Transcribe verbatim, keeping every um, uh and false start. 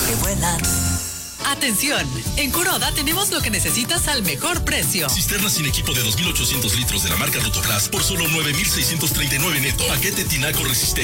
que vuelan. Atención, en Kuroda tenemos lo que necesitas al mejor precio. Cisterna sin equipo de dos mil ochocientos litros de la marca Rotoplas por solo nueve mil seiscientos treinta y nueve neto. Paquete tinaco resistente